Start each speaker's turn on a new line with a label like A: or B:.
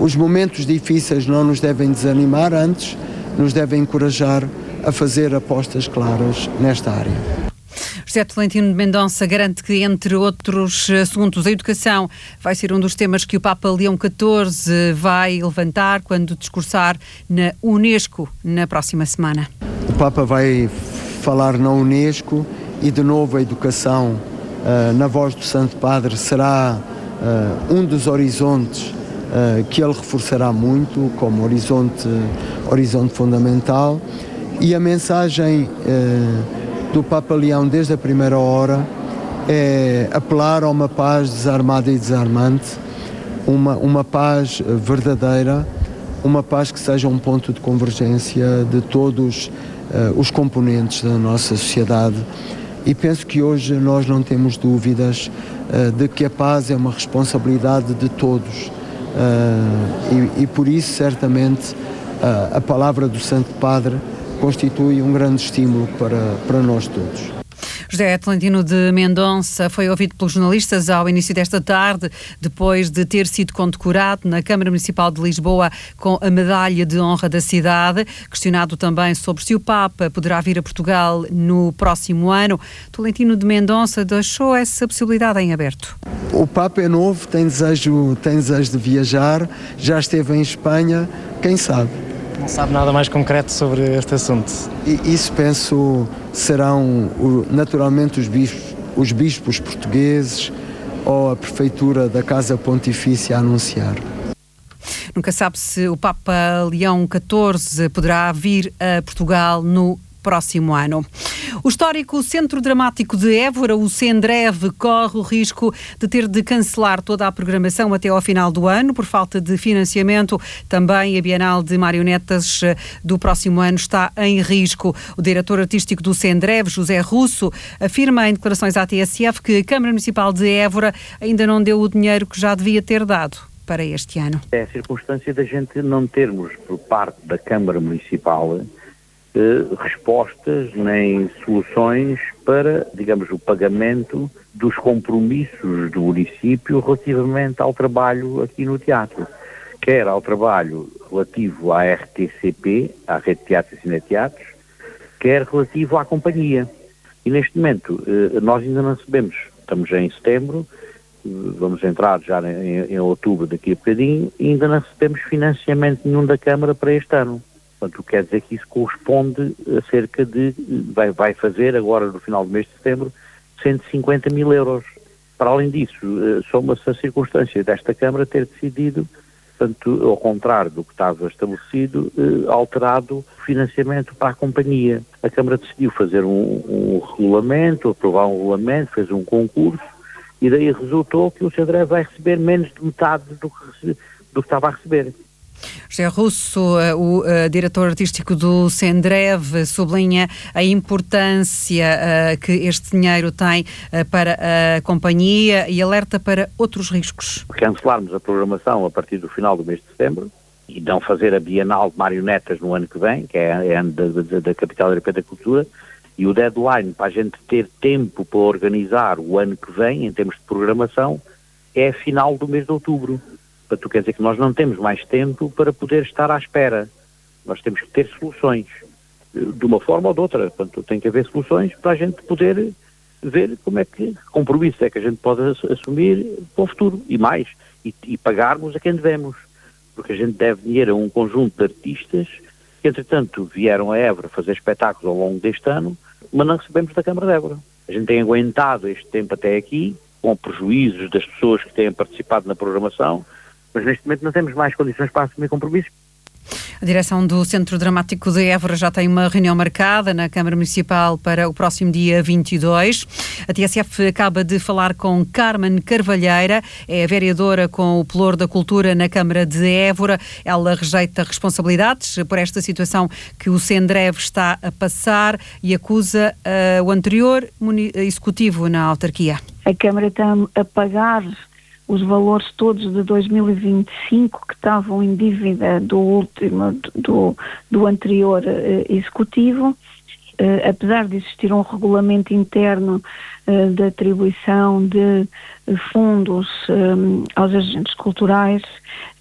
A: Os momentos difíceis não nos devem desanimar, antes nos devem encorajar a fazer apostas claras nesta área.
B: José Tolentino de Mendonça garante que, entre outros assuntos, a educação vai ser um dos temas que o Papa Leão XIV vai levantar quando discursar na Unesco na próxima semana.
A: O Papa vai falar na Unesco e, de novo, a educação, na voz do Santo Padre, será um dos horizontes que ele reforçará muito como horizonte fundamental. E a mensagem do Papa Leão desde a primeira hora é apelar a uma paz desarmada e desarmante, uma paz verdadeira, uma paz que seja um ponto de convergência de todos os componentes da nossa sociedade. E penso que hoje nós não temos dúvidas de que a paz é uma responsabilidade de todos. E por isso, certamente, a palavra do Santo Padre constitui um grande estímulo para nós todos.
B: José Tolentino de Mendonça foi ouvido pelos jornalistas ao início desta tarde, depois de ter sido condecorado na Câmara Municipal de Lisboa com a Medalha de Honra da cidade. Questionado também sobre se o Papa poderá vir a Portugal no próximo ano, Tolentino de Mendonça deixou essa possibilidade em aberto.
A: O Papa é novo, tem desejo de viajar, já esteve em Espanha, quem sabe?
C: Não sabe nada mais concreto sobre este assunto?
A: E isso, penso, serão naturalmente os bispos portugueses ou a prefeitura da Casa Pontifícia a anunciar.
B: Nunca sabe se o Papa Leão XIV poderá vir a Portugal no próximo ano. O histórico Centro Dramático de Évora, o CENDREV, corre o risco de ter de cancelar toda a programação até ao final do ano por falta de financiamento. Também a Bienal de Marionetas do próximo ano está em risco. O diretor artístico do CENDREV, José Russo, afirma em declarações à TSF que a Câmara Municipal de Évora ainda não deu o dinheiro que já devia ter dado para este ano.
D: É a circunstância da gente não termos, por parte da Câmara Municipal, respostas nem soluções para, digamos, o pagamento dos compromissos do município relativamente ao trabalho aqui no teatro, quer ao trabalho relativo à RTCP, à Rede de Teatros e Cineteatros, quer relativo à companhia. E neste momento nós ainda não recebemos, estamos em setembro, vamos entrar já em outubro daqui a bocadinho, e ainda não recebemos financiamento nenhum da Câmara para este ano. Portanto, quer dizer que isso corresponde a cerca de, vai fazer agora no final do mês de setembro, 150 mil euros. Para além disso, soma-se a circunstância desta Câmara ter decidido, portanto, ao contrário do que estava estabelecido, alterado o financiamento para a companhia. A Câmara decidiu fazer um regulamento, aprovar um regulamento, fez um concurso, e daí resultou que o CENDREV vai receber menos de metade do que estava a receber.
B: José Russo, o diretor artístico do CENDREV, sublinha a importância que este dinheiro tem para a companhia e alerta para outros riscos.
D: Cancelarmos a programação a partir do final do mês de setembro e não fazer a Bienal de Marionetas no ano que vem, que é ano da Capital Europeia da Cultura, e o deadline para a gente ter tempo para organizar o ano que vem, em termos de programação, é final do mês de outubro. Portanto, quer dizer que nós não temos mais tempo para poder estar à espera. Nós temos que ter soluções, de uma forma ou de outra. Portanto, tem que haver soluções para a gente poder ver como é que compromisso é que a gente pode assumir para o futuro, e mais, e pagarmos a quem devemos. Porque a gente deve dinheiro a um conjunto de artistas que, entretanto, vieram a Évora fazer espetáculos ao longo deste ano, mas não recebemos da Câmara de Évora. A gente tem aguentado este tempo até aqui, com prejuízos das pessoas que têm participado na programação, mas neste momento não temos mais condições para assumir compromissos.
B: A direção do Centro Dramático de Évora já tem uma reunião marcada na Câmara Municipal para o próximo dia 22. A TSF acaba de falar com Carmen Carvalheira, é a vereadora com o Pelouro da Cultura na Câmara de Évora. Ela rejeita responsabilidades por esta situação que o CENDREV está a passar e acusa o anterior executivo na autarquia.
E: A Câmara está a pagar os valores todos de 2025 que estavam em dívida do anterior executivo, apesar de existir um regulamento interno de atribuição de fundos aos agentes culturais,